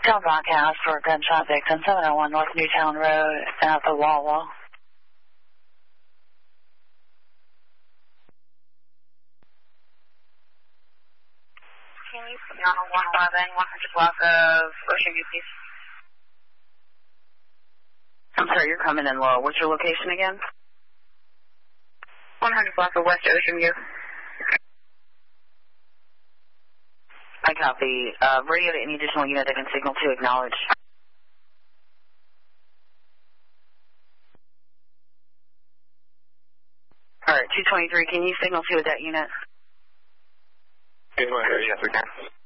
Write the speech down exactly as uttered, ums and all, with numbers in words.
Town broadcast for gunshot victim, seven oh one North Newtown Road at the Wawa. Can you put me on a one eleven, one hundred block of Ocean View, please? I'm sorry, you're coming in low. What's your location again? one hundred block of West Ocean View. I copy. Uh, radio to any additional unit that can signal to acknowledge. All right, two twenty-three, can you signal to with that unit? two twenty-three, yes we can.